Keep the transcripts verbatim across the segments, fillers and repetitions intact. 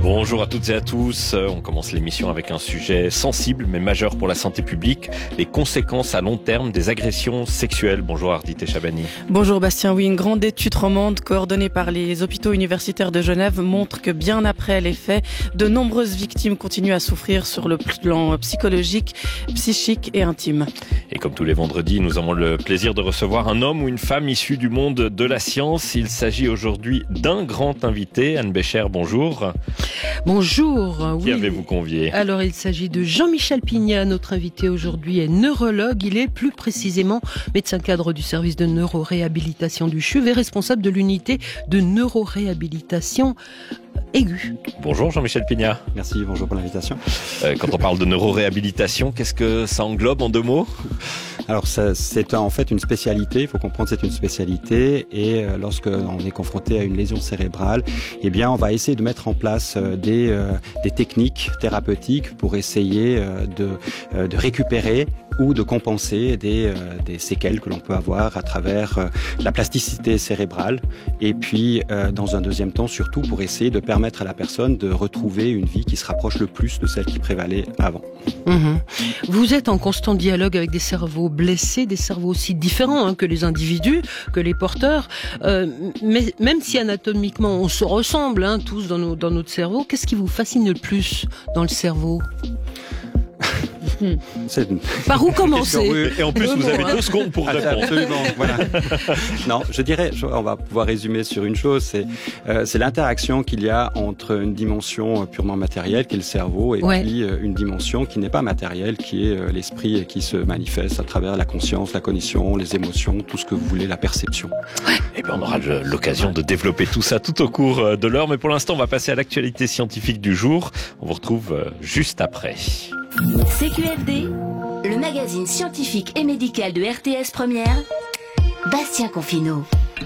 Bonjour à toutes et à tous. On commence l'émission avec un sujet sensible mais majeur pour la santé publique, les conséquences à long terme des agressions sexuelles. Bonjour Ardite Chabani. Bonjour Bastien. Oui, une grande étude romande coordonnée par les hôpitaux universitaires de Genève montre que bien après les faits, de nombreuses victimes continuent à souffrir sur le plan psychologique, psychique et intime. Et comme tous les vendredis, nous avons le plaisir de recevoir un homme ou une femme issu du monde de la science. Il s'agit aujourd'hui d'un grand invité. Anne Bécher, bonjour. Bonjour. Qui oui. avez-vous convié ? Alors, il s'agit de Jean-Michel Pignat. Notre invité aujourd'hui est neurologue. Il est plus précisément médecin cadre du service de neuroréhabilitation du C H U V et responsable de l'unité de neuroréhabilitation aiguë. Bonjour Jean-Michel Pignat. Merci, bonjour pour l'invitation. Euh, quand on parle de neuroréhabilitation, qu'est-ce que ça englobe en deux mots ? Alors ça, c'est en fait une spécialité, il faut comprendre que c'est une spécialité et euh, lorsque on est confronté à une lésion cérébrale, eh bien on va essayer de mettre en place euh, des, euh, des techniques thérapeutiques pour essayer euh, de, euh, de récupérer ou de compenser des, euh, des séquelles que l'on peut avoir à travers euh, la plasticité cérébrale et puis euh, dans un deuxième temps surtout pour essayer de permettre à la personne de retrouver une vie qui se rapproche le plus de celle qui prévalait avant. Mmh. Vous êtes en constant dialogue avec des cerveaux blessés, des cerveaux aussi différents hein, que les individus, que les porteurs, euh, mais même si anatomiquement on se ressemble hein, tous dans, nos, dans notre cerveau, qu'est-ce qui vous fascine le plus dans le cerveau ? C'est une... Par où commencer ? Et en plus, vous avez deux secondes pour répondre. Absolument, voilà. Non, je dirais, on va pouvoir résumer sur une chose, c'est, euh, c'est l'interaction qu'il y a entre une dimension purement matérielle, qui est le cerveau, et ouais. puis euh, une dimension qui n'est pas matérielle, qui est euh, l'esprit et qui se manifeste à travers la conscience, la cognition, les émotions, tout ce que vous voulez, la perception. Et bien, on aura l'occasion de développer tout ça tout au cours de l'heure, mais pour l'instant, on va passer à l'actualité scientifique du jour. On vous retrouve juste après. C Q F D, le magazine scientifique et médical de R T S Première, Bastien Confineau.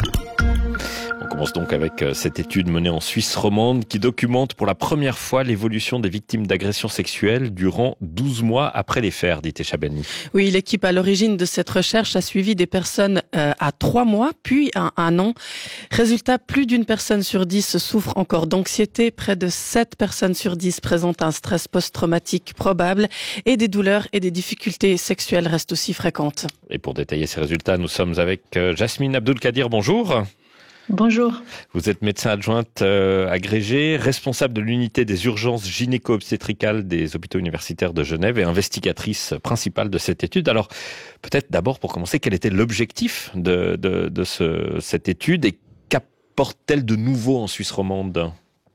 On commence donc avec cette étude menée en Suisse romande qui documente pour la première fois l'évolution des victimes d'agressions sexuelles durant douze mois après les faits, Ardite Chabani. Oui, l'équipe à l'origine de cette recherche a suivi des personnes euh, à trois mois, puis à un an. Résultat, plus d'une personne sur dix souffre encore d'anxiété, près de sept personnes sur dix présentent un stress post-traumatique probable et des douleurs et des difficultés sexuelles restent aussi fréquentes. Et pour détailler ces résultats, nous sommes avec euh, Jasmine Abdul-Kadir, bonjour. Bonjour. Vous êtes médecin adjointe euh, agrégée, responsable de l'unité des urgences gynéco-obstétricales des hôpitaux universitaires de Genève et investigatrice principale de cette étude. Alors, peut-être d'abord pour commencer, quel était l'objectif de, de, de ce, cette étude et qu'apporte-t-elle de nouveau en Suisse romande ?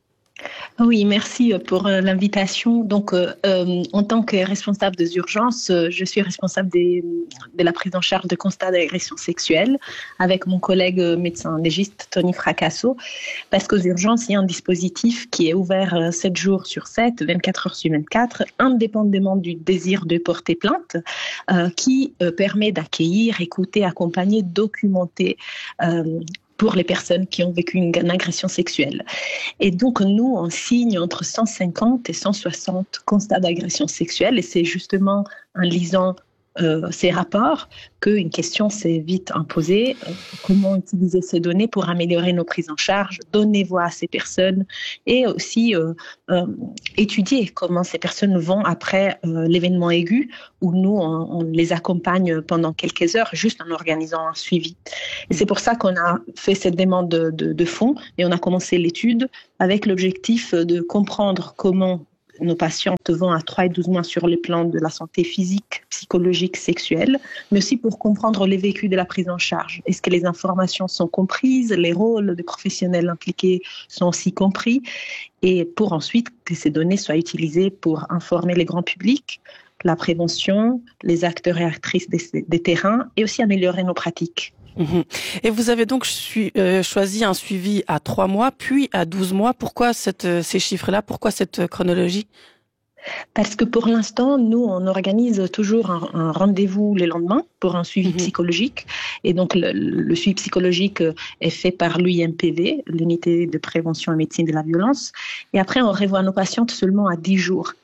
Oui, merci pour l'invitation. Donc, euh, en tant que responsable des urgences, je suis responsable des, de la prise en charge de constats d'agression sexuelle avec mon collègue médecin légiste Tony Fracasso, parce qu'aux urgences, il y a un dispositif qui est ouvert sept jours sur sept, vingt-quatre heures sur vingt-quatre, indépendamment du désir de porter plainte, euh, qui euh, permet d'accueillir, écouter, accompagner, documenter euh, pour les personnes qui ont vécu une, une agression sexuelle. Et donc, nous, on signe entre cent cinquante et cent soixante constats d'agression sexuelle, et c'est justement en lisant euh, ces rapports qu'une question s'est vite imposée. Euh, comment utiliser ces données pour améliorer nos prises en charge, donner voix à ces personnes, et aussi euh, euh, étudier comment ces personnes vont après euh, l'événement aigu, où nous, on, on les accompagne pendant quelques heures, juste en organisant un suivi. Et c'est pour ça qu'on a fait cette demande de, de, de fonds, et on a commencé l'étude avec l'objectif de comprendre comment nos patientes vont à trois et douze mois sur le plan de la santé physique, psychologique, sexuelle, mais aussi pour comprendre les vécus de la prise en charge. Est-ce que les informations sont comprises, les rôles des professionnels impliqués sont aussi compris, et pour ensuite que ces données soient utilisées pour informer les grands publics, la prévention, les acteurs et actrices des, des terrains, et aussi améliorer nos pratiques. Et vous avez donc su, euh, choisi un suivi à trois mois, puis à douze mois. Pourquoi cette, ces chiffres-là ? Pourquoi cette chronologie ? Parce que pour l'instant, nous, on organise toujours un, un rendez-vous le lendemain pour un suivi mmh. psychologique. Et donc, le, le suivi psychologique est fait par l'U I M P V, l'unité de prévention et médecine de la violence. Et après, on revoit nos patientes seulement à dix jours.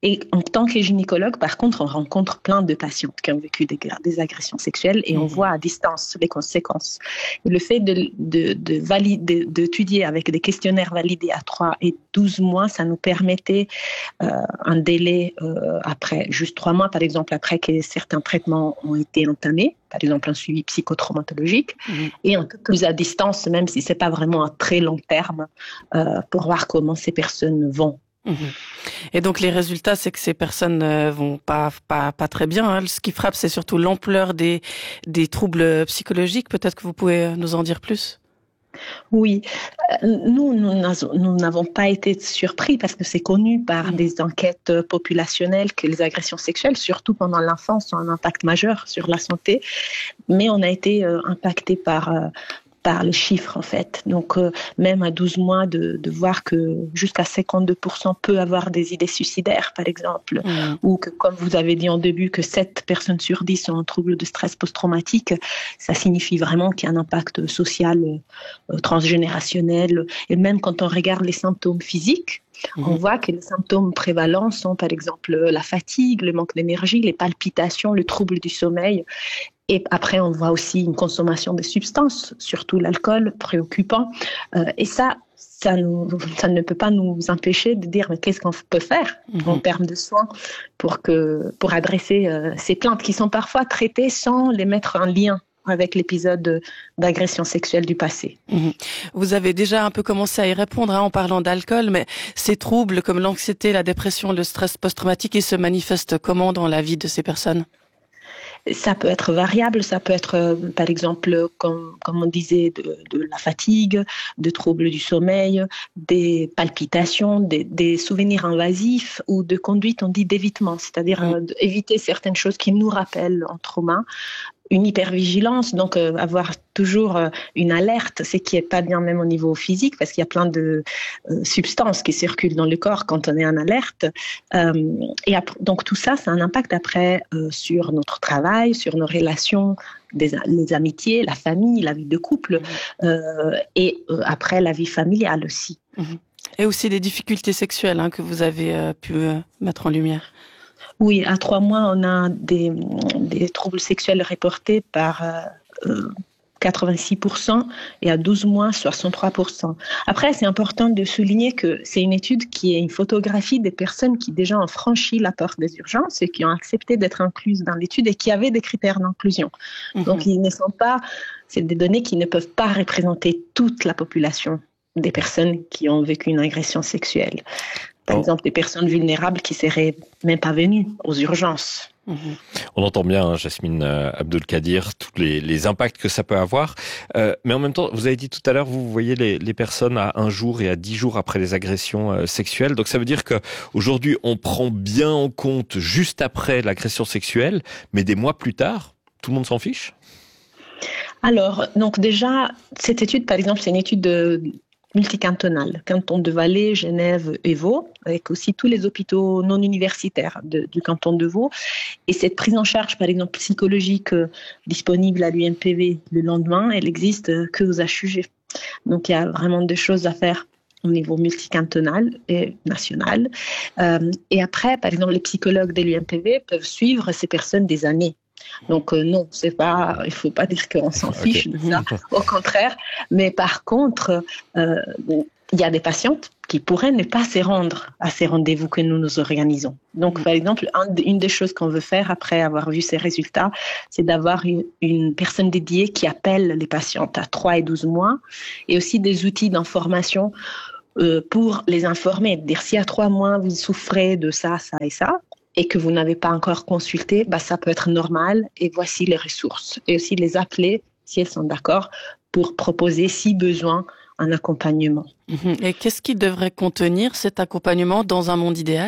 Et en tant que gynécologue, par contre, on rencontre plein de patientes qui ont vécu des, des agressions sexuelles et mmh. on voit à distance les conséquences. Et le fait de, de, de valider, d'étudier avec des questionnaires validés à trois et douze mois, ça nous permettait euh, un délai euh, après, juste trois mois, par exemple, après que certains traitements ont été entamés, par exemple un suivi psychotraumatologique, mmh. et un peu plus à distance, même si c'est pas vraiment à très long terme, euh, pour voir comment ces personnes vont. Mmh. Et donc les résultats, c'est que ces personnes euh, vont pas pas pas très bien. Hein. Ce qui frappe, c'est surtout l'ampleur des des troubles psychologiques. Peut-être que vous pouvez nous en dire plus. Oui, nous, nous n'avons pas été surpris parce que c'est connu par mmh. des enquêtes populationnelles que les agressions sexuelles, surtout pendant l'enfance, ont un impact majeur sur la santé. Mais on a été euh, impacté par euh, par les chiffres en fait. Donc euh, même à douze mois de, de voir que jusqu'à cinquante-deux pour cent peut avoir des idées suicidaires par exemple, mmh. ou que comme vous avez dit en début que sept personnes sur dix ont un trouble de stress post-traumatique, ça signifie vraiment qu'il y a un impact social, euh, transgénérationnel, et même quand on regarde les symptômes physiques, Mmh. on voit que les symptômes prévalents sont par exemple la fatigue, le manque d'énergie, les palpitations, le trouble du sommeil. Et après, on voit aussi une consommation de substances, surtout l'alcool, préoccupant. Euh, et ça, ça, nous, ça ne peut pas nous empêcher de dire mais qu'est-ce qu'on peut faire mmh. en termes de soins pour, que, pour adresser euh, ces plaintes qui sont parfois traitées sans les mettre en lien avec l'épisode d'agression sexuelle du passé. Mmh. Vous avez déjà un peu commencé à y répondre hein, en parlant d'alcool, mais ces troubles comme l'anxiété, la dépression, le stress post-traumatique, ils se manifestent comment dans la vie de ces personnes ? Ça peut être variable, ça peut être euh, par exemple, comme, comme on disait, de, de la fatigue, de troubles du sommeil, des palpitations, des, des souvenirs invasifs ou de conduite, on dit d'évitement, c'est-à-dire mmh. euh, éviter certaines choses qui nous rappellent un trauma. Une hypervigilance, donc euh, avoir toujours euh, une alerte, c'est qui est pas bien même au niveau physique, parce qu'il y a plein de euh, substances qui circulent dans le corps quand on est en alerte. Euh, et après, donc tout ça, ça a un impact après euh, sur notre travail, sur nos relations, des, les amitiés, la famille, la vie de couple, euh, et euh, après la vie familiale aussi. Et aussi des difficultés sexuelles hein, que vous avez euh, pu euh, mettre en lumière. Oui, à trois mois, on a des, des troubles sexuels reportés par euh, quatre-vingt-six pour cent et à douze mois, soixante-trois pour cent. Après, c'est important de souligner que c'est une étude qui est une photographie des personnes qui déjà ont franchi la porte des urgences et qui ont accepté d'être incluses dans l'étude et qui avaient des critères d'inclusion. Mmh. Donc, ils ne sont pas, c'est des données qui ne peuvent pas représenter toute la population des personnes qui ont vécu une agression sexuelle. Par oh. exemple, des personnes vulnérables qui seraient même pas venues aux urgences. Mmh. On entend bien, hein, Jasmine euh, Abdul-Kadir, tous les, les impacts que ça peut avoir. Euh, mais en même temps, vous avez dit tout à l'heure, vous voyez les, les personnes à un jour et à dix jours après les agressions euh, sexuelles. Donc ça veut dire qu'aujourd'hui, on prend bien en compte juste après l'agression sexuelle, mais des mois plus tard, tout le monde s'en fiche ? Alors, donc déjà, cette étude, par exemple, c'est une étude de multicantonale, canton de Valais, Genève et Vaud, avec aussi tous les hôpitaux non universitaires de, du canton de Vaud. Et cette prise en charge, par exemple, psychologique euh, disponible à l'U M P V le lendemain, elle existe euh, que aux H U G. Donc, il y a vraiment des choses à faire au niveau multicantonal et national. Euh, et après, par exemple, les psychologues de l'U M P V peuvent suivre ces personnes des années. Donc euh, non, c'est pas, il faut pas dire qu'on s'en fiche okay. de ça, au contraire. Mais par contre, euh, il y a des patientes qui pourraient ne pas se rendre à ces rendez-vous que nous nous organisons. Donc, par exemple, un, une des choses qu'on veut faire après avoir vu ces résultats, c'est d'avoir une, une personne dédiée qui appelle les patientes à trois et douze mois, et aussi des outils d'information euh, pour les informer. Dire si à trois mois vous souffrez de ça, ça et ça, et que vous n'avez pas encore consulté, bah, ça peut être normal, et voici les ressources. Et aussi les appeler, si elles sont d'accord, pour proposer, si besoin, un accompagnement. Et qu'est-ce qui devrait contenir cet accompagnement dans un monde idéal ?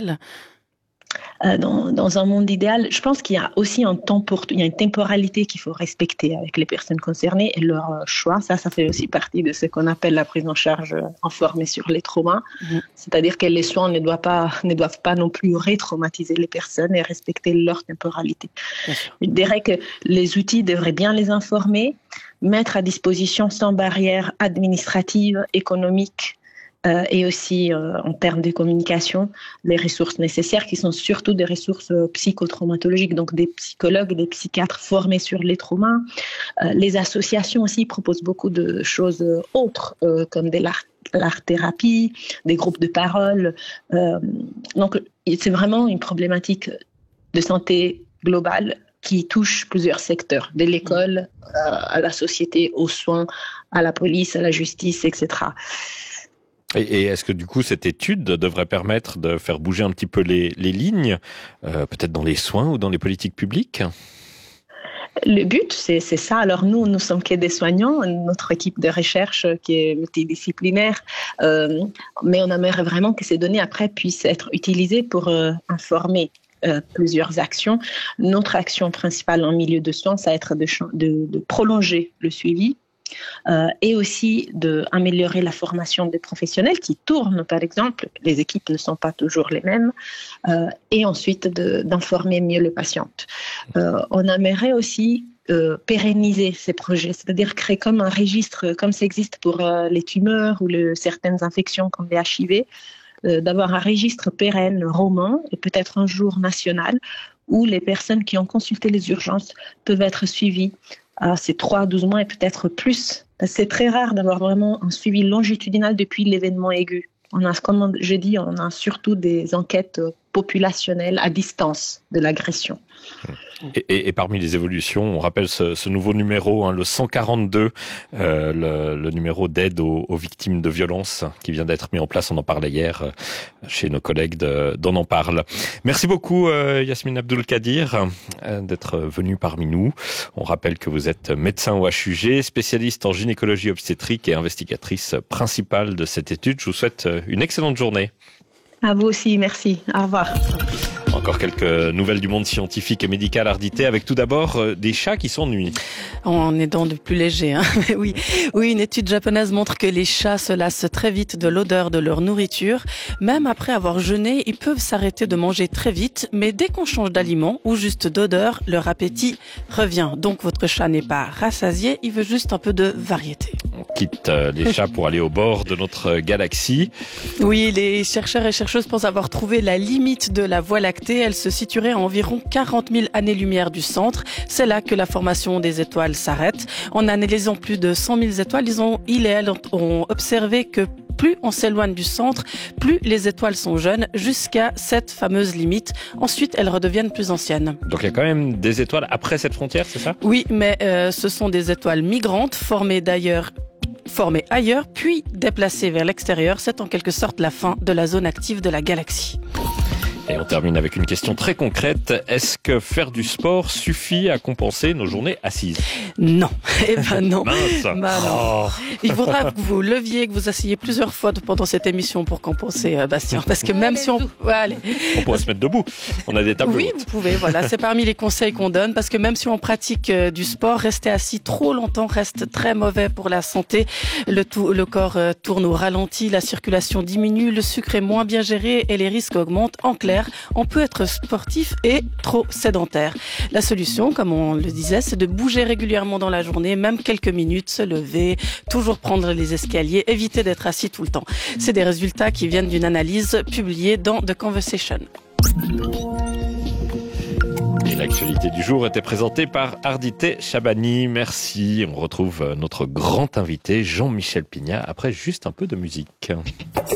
Euh, dans, dans un monde idéal, je pense qu'il y a aussi un temps pour, il y a une temporalité qu'il faut respecter avec les personnes concernées et leur euh, choix. Ça, ça fait aussi partie de ce qu'on appelle la prise en charge euh, informée sur les traumas. Mmh. C'est-à-dire que les soins ne doivent pas, ne doivent pas non plus retraumatiser les personnes et respecter leur temporalité. Je dirais que les outils devraient bien les informer, mettre à disposition sans barrière administrative, économique, euh, et aussi euh, en termes de communication, les ressources nécessaires qui sont surtout des ressources euh, psychotraumatologiques, donc des psychologues, des psychiatres formés sur les traumas. Euh, les associations aussi proposent beaucoup de choses autres, euh, comme des l'art, l'art-thérapie, des groupes de parole. Euh, donc, c'est vraiment une problématique de santé globale qui touche plusieurs secteurs, de l'école euh, à la société, aux soins, à la police, à la justice, et cetera. Et, et est-ce que du coup cette étude devrait permettre de faire bouger un petit peu les, les lignes, euh, peut-être dans les soins ou dans les politiques publiques ? Le but, c'est, c'est ça. Alors nous, nous sommes que des soignants, notre équipe de recherche qui est multidisciplinaire, euh, mais on aimerait vraiment que ces données après puissent être utilisées pour euh, informer Euh, plusieurs actions. Notre action principale en milieu de soins, ça va être de, de, de prolonger le suivi euh, et aussi d'améliorer la formation des professionnels qui tournent, par exemple. Les équipes ne sont pas toujours les mêmes. Euh, et ensuite, de, d'informer mieux le patient. Euh, on aimerait aussi euh, pérenniser ces projets, c'est-à-dire créer comme un registre, comme ça existe pour euh, les tumeurs ou le, certaines infections comme les H I V, d'avoir un registre pérenne, romain et peut-être un jour national où les personnes qui ont consulté les urgences peuvent être suivies à ces trois à douze mois et peut-être plus. C'est très rare d'avoir vraiment un suivi longitudinal depuis l'événement aigu. On a, comme je dis, on a surtout des enquêtes populationnelles à distance de l'agression. Et, et, et parmi les évolutions, on rappelle ce, ce nouveau numéro, hein, le cent quarante-deux, euh, le, le numéro d'aide aux, aux victimes de violences qui vient d'être mis en place. On en parlait hier euh, chez nos collègues de, d'On en parle. Merci beaucoup euh, Yasmine Abdul-Kadir euh, d'être venue parmi nous. On rappelle que vous êtes médecin au H U G, spécialiste en gynécologie obstétrique et investigatrice principale de cette étude. Je vous souhaite une excellente journée. À vous aussi, merci. Au revoir. Encore quelques nouvelles du monde scientifique et médical ardité, avec tout d'abord euh, des chats qui s'ennuient. On est dans le plus léger, hein. oui. Oui, une étude japonaise montre que les chats se lassent très vite de l'odeur de leur nourriture. Même après avoir jeûné, ils peuvent s'arrêter de manger très vite, mais dès qu'on change d'aliment ou juste d'odeur, leur appétit revient. Donc votre chat n'est pas rassasié, il veut juste un peu de variété. On quitte euh, les chats pour aller au bord de notre galaxie. Oui, les chercheurs et chercheuses pensent avoir trouvé la limite de la Voie lactée. Elle se situerait à environ quarante mille années-lumière du centre. C'est là que la formation des étoiles s'arrête. En analysant plus de cent mille étoiles, ils ont, ils et elles ont observé que plus on s'éloigne du centre, plus les étoiles sont jeunes, jusqu'à cette fameuse limite. Ensuite, elles redeviennent plus anciennes. Donc il y a quand même des étoiles après cette frontière, c'est ça ? Oui, mais euh, ce sont des étoiles migrantes, formées d'ailleurs formées ailleurs, puis déplacées vers l'extérieur. C'est en quelque sorte la fin de la zone active de la galaxie. Et on termine avec une question très concrète. Est-ce que faire du sport suffit à compenser nos journées assises ? Non. Eh ben non. Mince. Ben non. Oh. Il faudra que vous leviez, que vous asseyez plusieurs fois pendant cette émission pour compenser, euh, Bastien. Parce que même si on... Ouais, allez. On pourrait se mettre debout. On a des tableaux. Oui, vous pouvez. Voilà, c'est parmi les conseils qu'on donne. Parce que même si on pratique euh, du sport, rester assis trop longtemps reste très mauvais pour la santé. Le, tout, le corps euh, tourne au ralenti, la circulation diminue, le sucre est moins bien géré et les risques augmentent. En clair, on peut être sportif et trop sédentaire. La solution, comme on le disait, c'est de bouger régulièrement dans la journée, même quelques minutes, se lever, toujours prendre les escaliers, éviter d'être assis tout le temps. C'est des résultats qui viennent d'une analyse publiée dans The Conversation. Et l'actualité du jour était présentée par Ardité Chabani. Merci. On retrouve notre grand invité Jean-Michel Pignat après juste un peu de musique.